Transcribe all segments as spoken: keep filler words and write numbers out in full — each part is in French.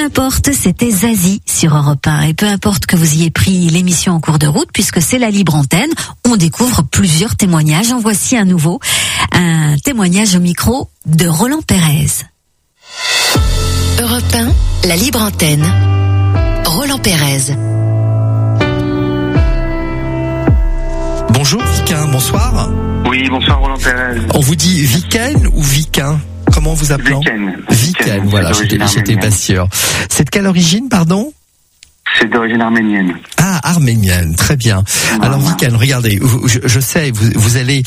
importe, c'était Zazie sur Europe un. Et peu importe que vous ayez pris l'émission en cours de route, puisque c'est la libre antenne, on découvre plusieurs témoignages. En voici un nouveau, un témoignage au micro de Roland Pérez. Europe un, la libre antenne. Roland Pérez. Bonjour Viquin, bonsoir. Oui, bonsoir Roland Pérez. On vous dit Viquin ou Viquin? Comment vous appelez? Viquin. Viquin, voilà, j'étais, j'étais pas sûr. C'est de quelle origine, pardon? C'est d'origine arménienne. Ah, arménienne, très bien. Voilà. Alors Viquin, regardez, je, je sais, vous, vous allez...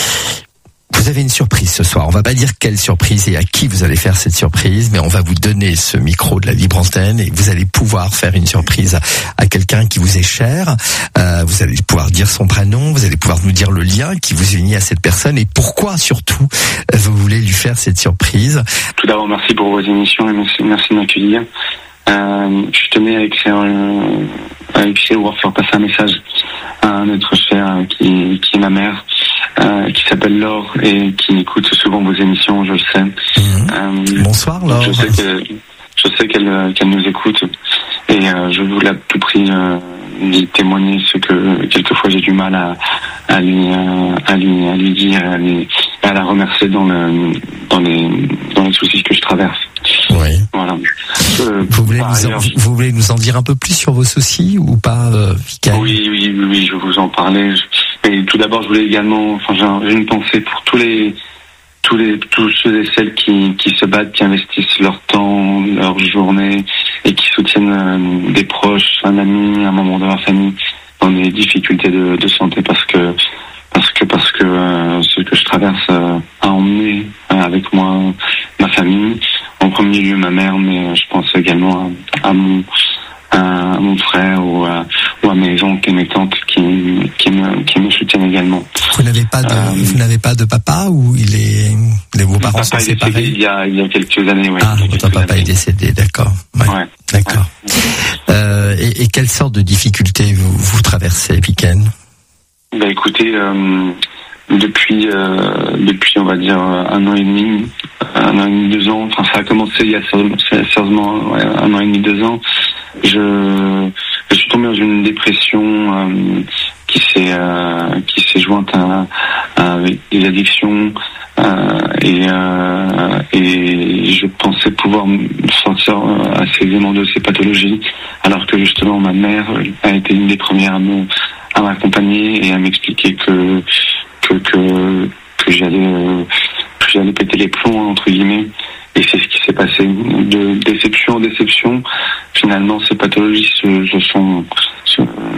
Vous avez une surprise ce soir. On va pas dire quelle surprise et à qui vous allez faire cette surprise, mais on va vous donner ce micro de la libre antenne et vous allez pouvoir faire une surprise à, à quelqu'un qui vous est cher. Euh, vous allez pouvoir dire son prénom, vous allez pouvoir nous dire le lien qui vous unit à cette personne et pourquoi surtout vous voulez lui faire cette surprise. Tout d'abord, merci pour vos émissions et merci, merci de m'accueillir. Euh, je tenais avec euh, avec pouvoir faire passer un message à notre cher qui, qui est ma mère. Euh, qui s'appelle Laure et qui écoute souvent vos émissions, je le sais. Mmh. Euh, Bonsoir Laure. Je sais que je sais qu'elle qu'elle nous écoute et euh, je voulais à tout prix euh, lui témoigner ce que quelquefois j'ai du mal à à lui euh, à lui à lui dire et à, lui, à la remercier dans le dans les dans les soucis que je traverse. Oui. Voilà. Euh, vous voulez nous en, vous voulez nous en dire un peu plus sur vos soucis ou pas, euh, Viquin? Oui, oui, oui, oui, je vais vous en parler. Et tout d'abord, je voulais également, enfin, j'ai, j'ai une pensée pour tous les, tous les, tous ceux et celles qui, qui se battent, qui investissent leur temps, leur journée et qui soutiennent euh, des proches, un ami, un membre de leur famille dans des difficultés de, de santé parce que, parce que, parce que euh, ce que je traverse euh, a emmené euh, avec moi ma famille, en premier lieu ma mère, mais je pense également à, à mon à mon frère ou à, ou à mes oncles et mes tantes qui, qui, me, qui me soutiennent également. Vous n'avez pas de, euh, vous n'avez pas de papa ou il est, vos parents sont séparés? Il y a, il y a quelques années, oui. Ah, votre papa années. est décédé, d'accord. Ouais, ouais. D'accord. Ouais. Euh, et, et quelle sorte de difficultés vous, vous traversez, Viquin? Bah, écoutez, euh, depuis, euh, depuis, on va dire, un an et demi, un an et demi, deux ans, enfin, ça a commencé il y a sérieusement ouais, un an et demi, deux ans. Je, je suis tombé dans une dépression euh, qui s'est euh, qui s'est jointe à, à avec des addictions euh, et euh, et je pensais pouvoir me sortir assez aisément de ces pathologies, alors que justement ma mère a été une des premières à me à m'accompagner et à m'expliquer que que que que j'allais que j'allais péter les plombs entre guillemets. Et c'est ce qui s'est passé. De déception en déception, finalement, ces pathologies se, se sont, se,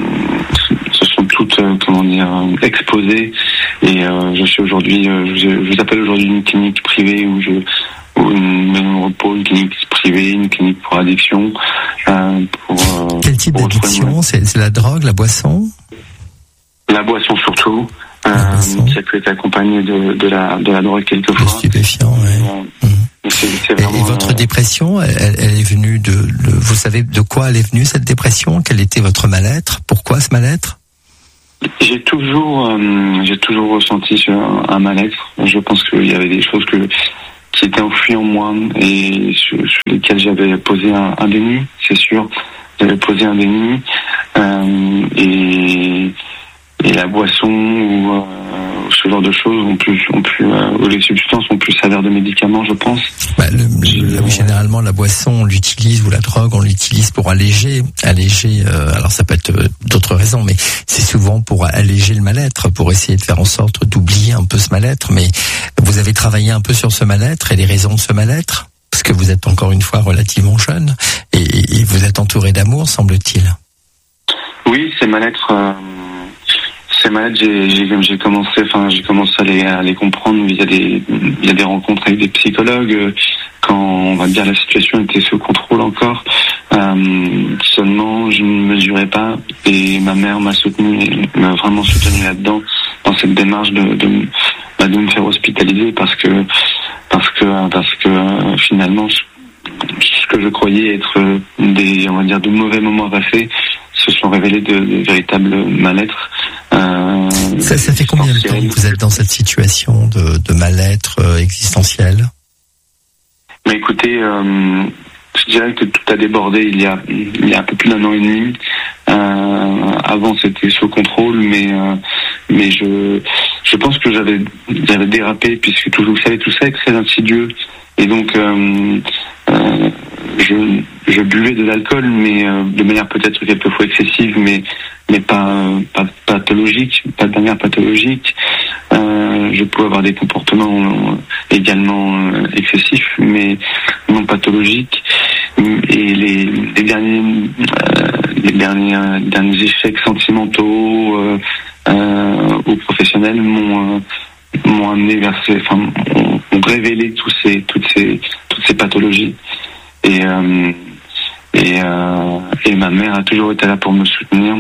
se sont toutes, euh, comment dire, exposées. Et euh, je suis aujourd'hui, euh, je, je vous appelle aujourd'hui une clinique privée où je, où une maison de repos, une clinique privée, une clinique pour addiction. Euh, pour, euh, Quel type pour d'addiction? C'est, c'est la drogue, la boisson? La boisson surtout. Euh, qui a pu être accompagnée de, de la, de la drogue quelquefois. Le stupéfiant, oui. Euh, mmh. C'est, c'est vraiment, et votre euh... dépression, elle, elle est venue de, de, vous savez de quoi elle est venue cette dépression? Quel était votre mal-être? Pourquoi ce mal-être? J'ai toujours, euh, j'ai toujours ressenti un, un mal-être. Je pense qu'il y avait des choses que, qui étaient enfouies en moi et sur, sur lesquelles j'avais posé un, un déni, c'est sûr. J'avais posé un déni euh, et, et la boisson ou euh, ce genre de choses ont pu, ont pu, euh, ou les substances ont pu servir de médicaments, je pense. Bah, le, le, généralement, la boisson, on l'utilise, ou la drogue, on l'utilise pour alléger, alléger. Euh, alors, ça peut être euh, d'autres raisons, mais c'est souvent pour alléger le mal-être, pour essayer de faire en sorte d'oublier un peu ce mal-être. Mais vous avez travaillé un peu sur ce mal-être et les raisons de ce mal-être, parce que vous êtes encore une fois relativement jeune et, et vous êtes entouré d'amour, semble-t-il. Oui, ces mal-être. Euh... Ces malades, j'ai, j'ai, j'ai commencé, enfin, j'ai commencé à les, à les comprendre via des, via des rencontres avec des psychologues, quand, on va dire, la situation était sous contrôle encore. Euh, seulement, je ne mesurais pas, et ma mère m'a soutenu, m'a vraiment soutenu là-dedans, dans cette démarche de, de, bah, de me faire hospitaliser, parce que, parce que, parce que, euh, finalement, ce que je croyais être des, on va dire, de mauvais moments passés, se sont révélés de, de véritables mal-être. Euh, ça, ça fait combien de temps que vous êtes dans cette situation de, de mal-être euh, existentiel? Mais écoutez, euh, je dirais que tout a débordé il y a, il y a un peu plus d'un an et demi. Euh, avant, c'était sous contrôle, mais euh, mais je je pense que j'avais j'avais dérapé, puisque tout, vous savez, tout ça est très insidieux. Et donc, euh, euh, je je buvais de l'alcool, mais euh, de manière peut-être quelquefois excessive, mais mais pas pas pathologique, pas de manière pathologique. Euh, je pouvais avoir des comportements également euh, excessifs, mais non pathologiques. Et les, les derniers euh, les derniers euh, derniers échecs sentimentaux euh, euh, ou professionnels m'ont euh, m'ont amené vers ces, enfin, ont, ont révélé tous ces toutes ces toutes ces pathologies. Et euh, et euh, et ma mère a toujours été là pour me soutenir.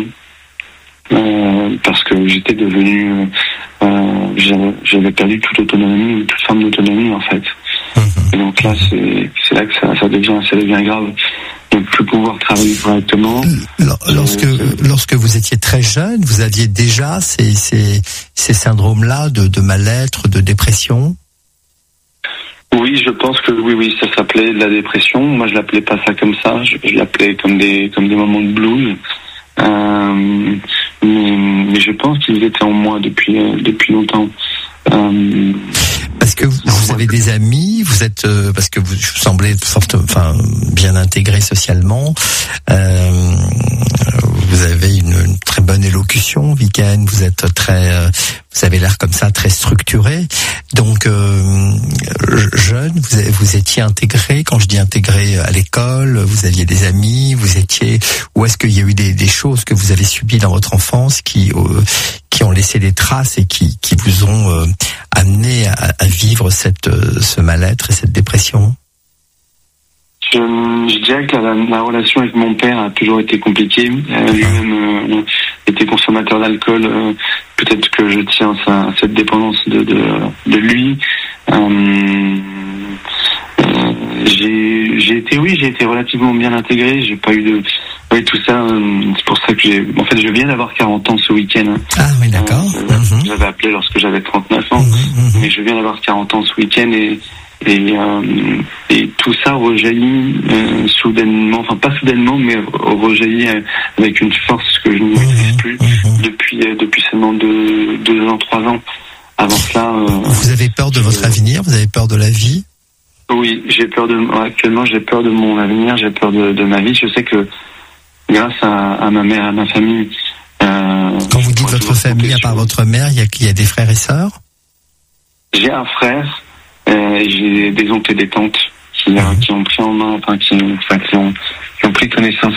Euh, parce que j'étais devenu, euh, j'avais, j'avais perdu toute autonomie, toute forme d'autonomie en fait. Mmh. Et donc là, c'est, c'est là que ça, ça devient, ça devient grave. De ne plus pouvoir travailler correctement. Lorsque, euh, lorsque vous étiez très jeune, vous aviez déjà ces, ces, ces syndromes-là de, de mal-être, de dépression? Oui, je pense que oui, oui, ça s'appelait de la dépression. Moi, je l'appelais pas ça comme ça. Je, je l'appelais comme des, comme des moments de blues. Euh, mais, mais je pense qu'ils étaient en moi depuis euh, depuis longtemps. Euh, parce que vous, vous avez des amis, vous êtes euh, parce que vous semblez forte, enfin bien intégré socialement. Euh, vous avez une, une très bonne élocution, Viken. Vous êtes très, euh, vous avez l'air comme ça très structuré. Donc euh, jeune, vous, avez, vous étiez intégré. Quand je dis intégré à l'école, vous aviez des amis, vous étiez. Ou est-ce qu'il y a eu des, des choses que vous avez subies dans votre enfance qui euh, qui ont laissé des traces et qui qui vous ont euh, amené à, à vivre cette euh, ce mal-être et cette dépression? Je, je dirais que la, la relation avec mon père a toujours été compliquée. Euh, lui-même euh, était consommateur d'alcool. Euh, peut-être que je tiens à cette dépendance de de, de lui. Euh, euh, j'ai j'ai été oui j'ai été relativement bien intégré. J'ai pas eu de oui tout ça. Euh, c'est pour ça que j'ai en fait je viens d'avoir quarante ans ce week-end. Ah oui d'accord. Euh, mm-hmm. J'avais appelé lorsque j'avais trente-neuf ans, mm-hmm. mais je viens d'avoir quarante ans ce week-end et Et, euh, et tout ça rejaillit euh, soudainement, enfin pas soudainement, mais rejaillit avec une force que je ne maîtrise plus depuis euh, depuis seulement deux, deux ans, trois ans. Avant cela, euh, vous avez peur de votre euh, avenir, vous avez peur de la vie? Oui, j'ai peur de actuellement, j'ai peur de mon avenir, j'ai peur de, de ma vie. Je sais que grâce à, à ma mère, à ma famille. Euh, Quand vous dites votre famille, à part votre mère, il y a il y a des frères et sœurs? J'ai un frère. Euh, j'ai des oncles et des tantes qui, euh, qui ont pris en main, enfin qui, enfin, qui, ont, qui ont pris connaissance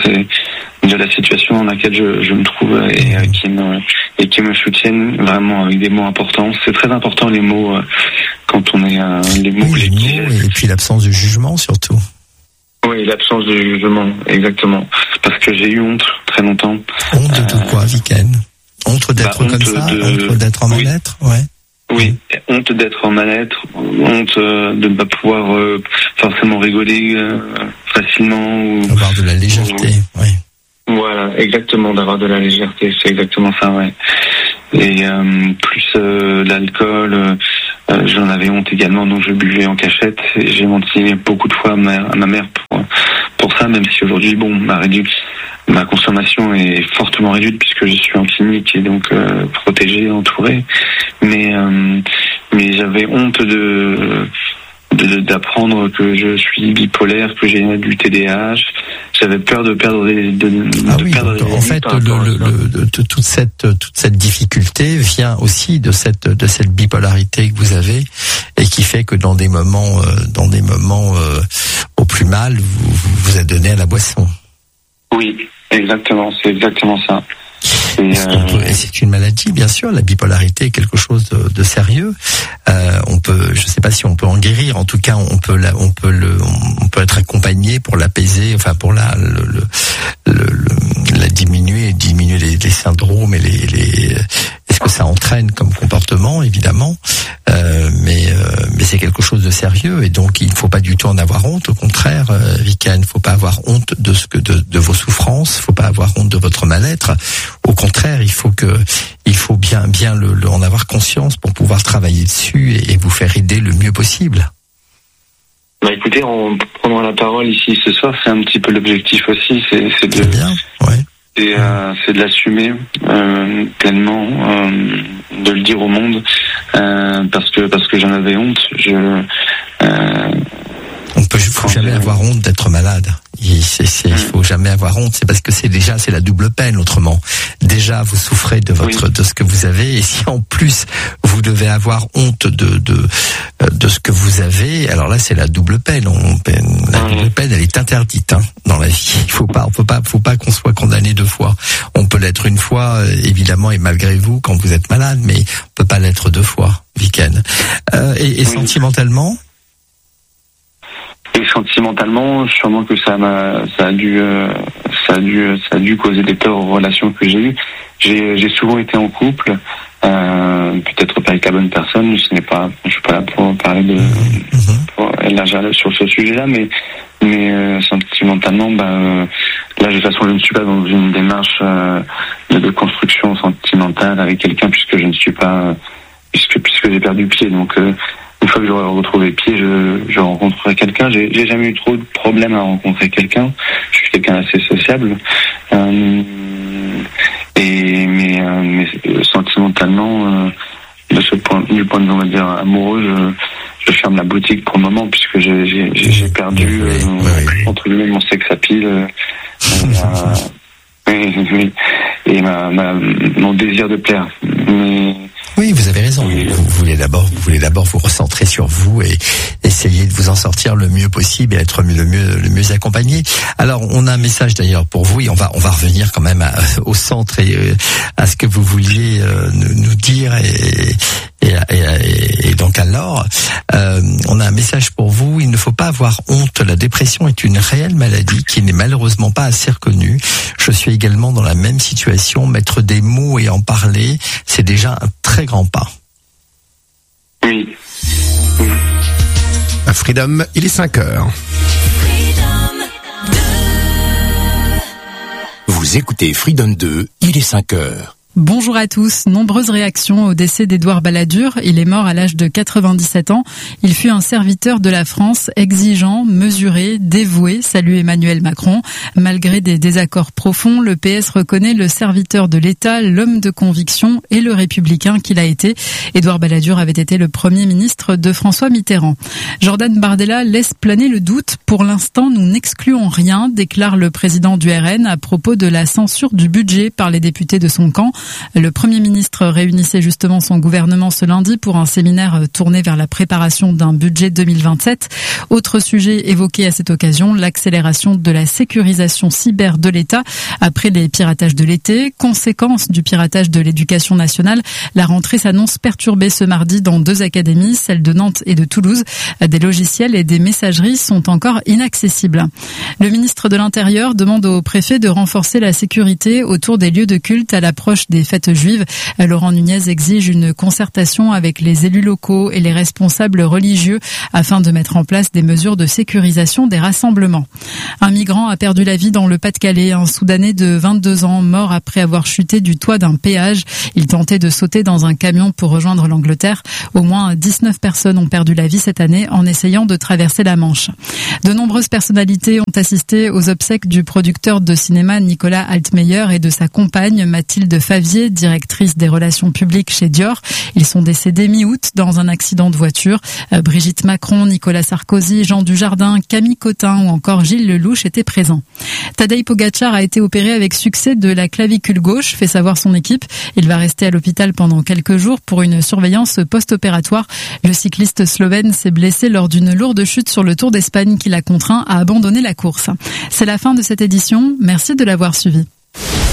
de la situation dans laquelle je, je me trouve et euh, qui me et qui me soutiennent vraiment avec des mots importants. C'est très important les mots euh, quand on est euh, les mots. Oui, les mots et puis l'absence de jugement surtout. Oui, l'absence de jugement, exactement. Parce que j'ai eu honte très longtemps. Honte de euh, quoi, Viken? Honte d'être bah, honte comme ça, de... honte d'être en mal-être, oui. Ouais. Oui, honte d'être en mal-être, honte euh, de ne pas pouvoir euh, forcément rigoler euh, facilement. Ou avoir de la légèreté, ou, oui. Voilà, exactement, d'avoir de la légèreté, c'est exactement ça, ouais. Et euh, plus euh, l'alcool, euh, j'en avais honte également, donc je buvais en cachette. Et j'ai menti beaucoup de fois à ma, à ma mère pour, pour ça, même si aujourd'hui, bon, ma réduction, ma consommation est fortement réduite puisque je suis en clinique et donc euh, protégé, entouré. Mais euh, mais j'avais honte de, de d'apprendre que je suis bipolaire, que j'ai du T D A H. J'avais peur de perdre des de, ah de oui, perdre donc, des en fait le, le, le, de, de, toute cette toute cette difficulté vient aussi de cette de cette bipolarité que vous avez et qui fait que dans des moments euh, dans des moments euh, au plus mal vous, vous vous êtes donné à la boisson. Oui, exactement, c'est exactement ça. Et, euh... et c'est une maladie, bien sûr. La bipolarité est quelque chose de, de sérieux. Euh, on peut, je ne sais pas si on peut en guérir. En tout cas, on peut, la, on peut le, on peut être accompagné pour l'apaiser, enfin pour la, le, le, le, le la diminuer, diminuer les, les syndromes et les, les est-ce que ça entraîne comme comportement, évidemment. Euh, mais euh, mais c'est quelque chose de sérieux et donc il ne faut pas du tout en avoir honte. Au contraire, euh, Vika, il ne faut pas avoir honte de ce que de, de vos souffrances. Il ne faut pas avoir honte de votre mal-être. Au contraire, il faut que il faut bien bien le, le en avoir conscience pour pouvoir travailler dessus et, et vous faire aider le mieux possible. Bah écoutez, en prenant la parole ici ce soir, c'est un petit peu l'objectif aussi, c'est, c'est de, c'est bien, ouais. c'est, euh, c'est de l'assumer euh, pleinement, euh, de le dire au monde, euh, parce que parce que j'en avais honte. Je, euh, on peut, faut jamais avoir honte d'être malade. Il, c'est, c'est, il faut jamais avoir honte. C'est parce que c'est déjà, c'est la double peine. Autrement, déjà vous souffrez de votre, oui. de ce que vous avez, et si en plus vous devez avoir honte de de de ce que vous avez, alors là c'est la double peine. On, la oui. double peine, elle est interdite hein, dans la vie. Il faut pas, on peut pas, faut pas qu'on soit condamné deux fois. On peut l'être une fois, évidemment, et malgré vous quand vous êtes malade, mais on peut pas l'être deux fois, Viken. Euh, et, et oui. sentimentalement. Et sentimentalement, sûrement que ça m'a, ça a dû, euh, ça a dû, ça a dû causer des torts aux relations que j'ai eues. J'ai, j'ai souvent été en couple, euh, peut-être pas avec la bonne personne. Ce n'est pas, je suis pas là pour parler de, pour élargir sur ce sujet-là, mais, mais euh, sentimentalement, bah, euh, là de toute façon, je ne suis pas dans une démarche euh, de construction sentimentale avec quelqu'un puisque je ne suis pas, puisque puisque j'ai perdu pied, donc. Euh, Une fois que j'aurai retrouvé pied, je, je rencontrerai quelqu'un. J'ai, j'ai jamais eu trop de problèmes à rencontrer quelqu'un. Je suis quelqu'un assez sociable. Euh, et mais, euh, mais sentimentalement, euh, de ce point, du point de vue, on va dire amoureux, je, je ferme la boutique pour le moment puisque j'ai, j'ai, j'ai perdu oui, euh, oui, oui. entre guillemets mon sex appeal euh, euh, et, et ma, ma, mon désir de plaire. Mais oui, vous avez raison. Vous voulez d'abord, vous voulez d'abord vous recentrer sur vous et essayer de vous en sortir le mieux possible et être le mieux, le mieux accompagné. Alors, on a un message d'ailleurs pour vous et on va, on va revenir quand même à, au centre et euh, à ce que vous vouliez euh, nous, nous dire et, et, et, et donc alors, euh, on a un message pour vous. Il ne faut pas avoir honte. La dépression est une réelle maladie qui n'est malheureusement pas assez reconnue. Je suis également dans la même situation. Mettre des mots et en parler, c'est déjà un très grand pas. Oui. oui. À Freedom, il est cinq heures. Vous écoutez Freedom deux, il est cinq heures. Bonjour à tous. Nombreuses réactions au décès d'Édouard Balladur. Il est mort à l'âge de quatre-vingt-dix-sept ans. Il fut un serviteur de la France, exigeant, mesuré, dévoué. Salut Emmanuel Macron. Malgré des désaccords profonds, le P S reconnaît le serviteur de l'État, l'homme de conviction et le républicain qu'il a été. Édouard Balladur avait été le premier ministre de François Mitterrand. Jordan Bardella laisse planer le doute. Pour l'instant, nous n'excluons rien, déclare le président du R N à propos de la censure du budget par les députés de son camp. Le Premier ministre réunissait justement son gouvernement ce lundi pour un séminaire tourné vers la préparation d'un budget deux mille vingt-sept. Autre sujet évoqué à cette occasion, l'accélération de la sécurisation cyber de l'État après les piratages de l'été. Conséquence du piratage de l'éducation nationale, la rentrée s'annonce perturbée ce mardi dans deux académies, celles de Nantes et de Toulouse. Des logiciels et des messageries sont encore inaccessibles. Le ministre de l'Intérieur demande au préfet de renforcer la sécurité autour des lieux de culte à l'approche des fêtes juives. Laurent Nunez exige une concertation avec les élus locaux et les responsables religieux afin de mettre en place des mesures de sécurisation des rassemblements. Un migrant a perdu la vie dans le Pas-de-Calais. Un Soudanais de vingt-deux ans mort après avoir chuté du toit d'un péage. Il tentait de sauter dans un camion pour rejoindre l'Angleterre. Au moins dix-neuf personnes ont perdu la vie cette année en essayant de traverser la Manche. De nombreuses personnalités ont assisté aux obsèques du producteur de cinéma Nicolas Altmeyer et de sa compagne Mathilde Favier, directrice des relations publiques chez Dior. Ils sont décédés mi-août dans un accident de voiture. Euh, Brigitte Macron, Nicolas Sarkozy, Jean Dujardin, Camille Cotin ou encore Gilles Lelouch étaient présents. Tadej Pogačar a été opéré avec succès de la clavicule gauche, fait savoir son équipe. Il va rester à l'hôpital pendant quelques jours pour une surveillance post-opératoire. Le cycliste slovène s'est blessé lors d'une lourde chute sur le Tour d'Espagne qui l'a contraint à abandonner la course. C'est la fin de cette édition. Merci de l'avoir suivi.